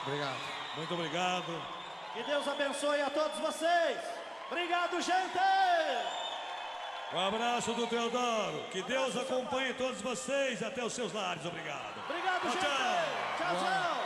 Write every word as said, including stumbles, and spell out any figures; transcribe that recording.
Obrigado. Muito obrigado. Que Deus abençoe a todos vocês. Obrigado, gente! Um abraço do Teodoro. Que Deus acompanhe todos vocês até os seus lares. Obrigado. Obrigado, Tchau, gente! tchau. Tchau, tchau!